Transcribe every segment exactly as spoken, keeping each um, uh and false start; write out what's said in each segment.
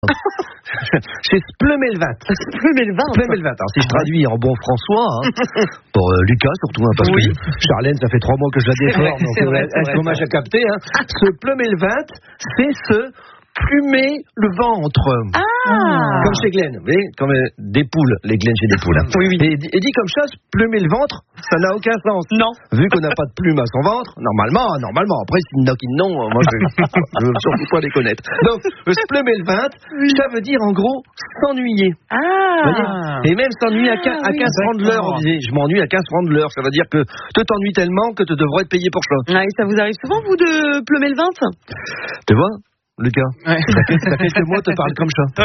C'est Splemelvat. Splemelvat. Splemelvat. Alors si je traduis en bon François, hein, pour euh, Lucas surtout, hein, parce oui. que Charlène, ça fait trois mois que je la défore, donc c'est vrai, elle commence à capter. Hein. Ce Splemelvat, c'est ce plumer le ventre. Ah. Comme chez Glenn, vous voyez, comme euh, des poules, les Glenn chez des poules. Hein. Oui, oui. Et, et dit comme ça, plumer le ventre, ça n'a aucun sens. Non. Vu qu'on n'a pas de plume à son ventre, normalement, normalement. Après, s'il n'a qu'une non, moi je ne veux surtout pas les connaître. Donc, se plumer le ventre, ça veut dire en gros s'ennuyer. Ah. Et même s'ennuyer à, ah, à quinze francs de l'heure. On disait, je m'ennuie à quinze francs de l'heure. Ça veut dire que tu t'ennuies tellement que tu devrais être payé pour ça. Ah, et ça vous arrive souvent, vous, de plumer le ventre? Tu vois Lucas, ouais. ça fait quelques mois, te parle comme ça. Ouais.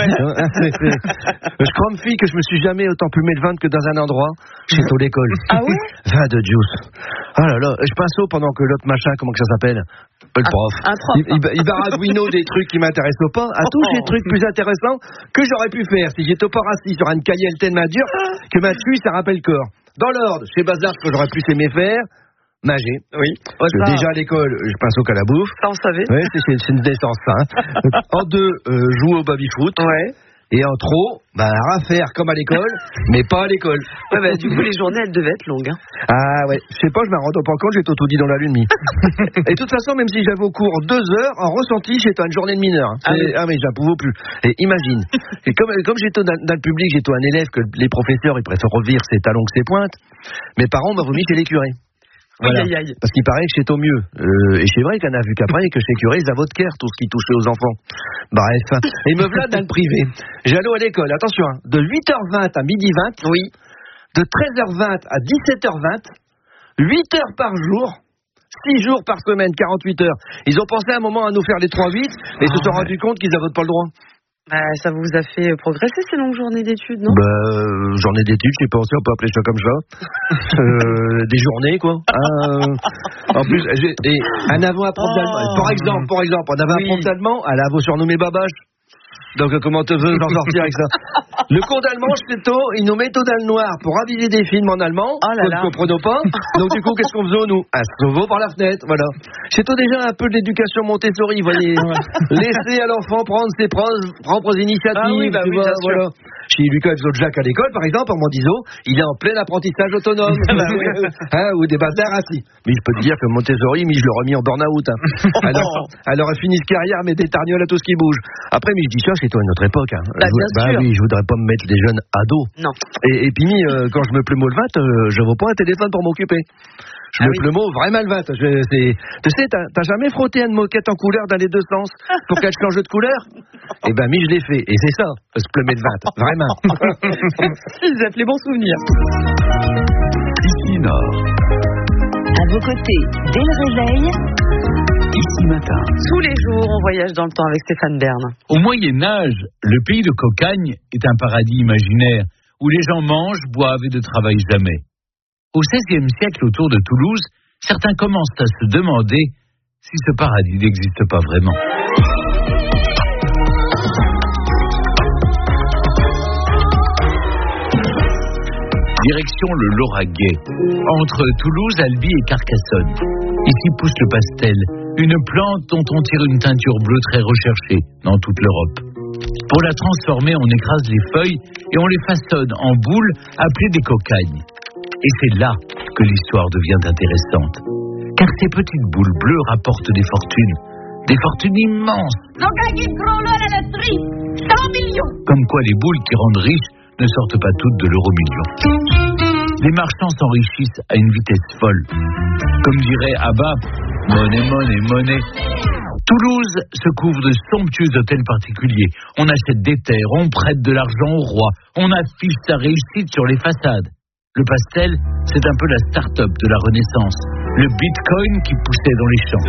Je crois, me fille, que je me suis jamais autant plumé le ventre que dans un endroit, chez ton l'école. Ah oui? Vin de juice. Ah là là, je passe au pendant que l'autre machin, comment que ça s'appelle? Le prof. Un, un prof. Il, il, il baragouine des trucs qui m'intéressent pas, à tous ces trucs plus intéressants que j'aurais pu faire si j'étais pas assis sur une cahier tellement dur que ma tuile, ça rappelle le corps. Dans l'ordre, chez Bazar, ce que j'aurais pu aimer faire. Nager, oui. Oh, déjà à l'école, je passe au calabouffe. Ça, on savait. Oui, c'est, c'est une naissance, hein. En deux, euh, jouer au baby-foot. Ouais. Et en trop, bah, à faire comme à l'école, mais pas à l'école. Ouais, bah, du coup, les journées, elles devaient être longues, hein. Ah, ouais. Je sais pas, je m'en rends pas compte, j'ai tout dit dans la lune. Et de toute façon, même si j'avais au cours deux heures, en ressenti, j'étais une journée de mineur. Hein. Ah, oui. Ah, mais j'en pouvais plus. Et imagine. Et comme, comme j'étais dans, dans le public, j'étais un élève que les professeurs, ils préfèrent revire ses talons que ses pointes. Mes parents m'ont vomi chez les curés. Voilà. Aïe, aïe, aïe. Parce qu'il paraît que c'est au mieux. Euh, et c'est vrai qu'on a vu qu'après, que chez Curé, ils avaient de care, tout ce qui touchait aux enfants. Bref. Et me voilà dans le privé. J'allais à l'école, attention, hein, de huit heures vingt à midi vingt. Oui. De treize heures vingt à dix-sept heures vingt. huit heures par jour. six jours par semaine, quarante-huit heures. Ils ont pensé à un moment à nous faire les trois huit et ah, se sont ouais. rendus compte qu'ils n'avaient pas le droit. Bah, ça vous a fait progresser ces longues journées d'études, non? Bah, euh, journée d'études, je sais pas, on peut appeler ça comme ça. euh, des journées, quoi. Euh, en plus, j'ai et un avant à prof oh. d'allemand. Par exemple, par exemple, on avait oui. un prof d'allemand, elle a vous surnommé Babache. Donc, comment te veux j'en sortir avec ça? Le cours d'allemand, c'est tôt, ils nous mettent au dalle noir pour aviser des films en allemand, oh que nous ne comprenons pas. Donc, du coup, qu'est-ce qu'on faisait, nous? Un sauveau par la fenêtre, voilà. C'est tôt déjà un peu de l'éducation Montessori, vous voyez. Laisser à l'enfant prendre ses propres initiatives, ah oui, bah tu oui, vois, voilà. Chez Lucas Jacques à l'école, par exemple, en Mondiso, il est en plein apprentissage autonome. Hein, ou des bazars assis. Mais je peux te dire que Montessori, mais je l'ai remis en burn-out. Hein. Alors, elle aurait fini de carrière, mais des tarnioles à tout ce qui bouge. Après, mais je dis ça, c'est toi, une autre époque. Hein. Bah, bien bah sûr. oui, je voudrais pas me mettre des jeunes ados. Non. Et, et puis, euh, quand je me plume au vingt, euh, je ne veux pas un téléphone pour m'occuper. Je ah me oui. plume au vraiment le vingt. Je, c'est, tu sais, t'as, t'as jamais frotté une moquette en couleur dans les deux sens pour qu'elle change de couleur? Eh ben, mi, je l'ai fait. Et c'est ça, se plumer de vingt. Vraiment. Vous êtes les bons souvenirs. Ici Nord. À vos côtés, dès le réveil. Ici Matin. Tous les jours, on voyage dans le temps avec Stéphane Bern. Au Moyen-Âge, le pays de Cocagne est un paradis imaginaire où les gens mangent, boivent et ne travaillent jamais. Au seizième siècle, autour de Toulouse, certains commencent à se demander si ce paradis n'existe pas vraiment. Direction le Lauragais, entre Toulouse, Albi et Carcassonne. Ici pousse le pastel, une plante dont on tire une teinture bleue très recherchée dans toute l'Europe. Pour la transformer, on écrase les feuilles et on les façonne en boules appelées des cocagnes. Et c'est là que l'histoire devient intéressante. Car ces petites boules bleues rapportent des fortunes. Des fortunes immenses. Comme quoi les boules qui rendent riches ne sortent pas toutes de l'euro-million. Les marchands s'enrichissent à une vitesse folle. Comme dirait Abba, monnaie, monnaie, monnaie. Toulouse se couvre de somptueux hôtels particuliers. On achète des terres, on prête de l'argent au roi, on affiche sa réussite sur les façades. Le pastel, c'est un peu la start-up de la Renaissance. Le bitcoin qui poussait dans les champs.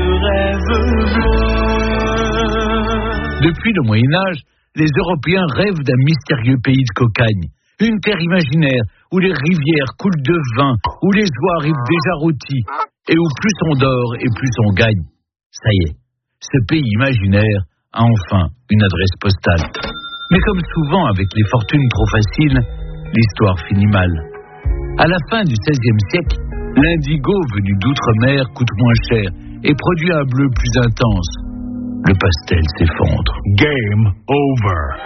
Depuis le Moyen-Âge, les Européens rêvent d'un mystérieux pays de cocagne. Une terre imaginaire où les rivières coulent de vin, où les oies arrivent déjà rôties, et où plus on dort et plus on gagne. Ça y est, ce pays imaginaire a enfin une adresse postale. Mais comme souvent avec les fortunes trop faciles, l'histoire finit mal. À la fin du seizième siècle, l'indigo venu d'outre-mer coûte moins cher et produit un bleu plus intense. le pastel s'effondre. Game over.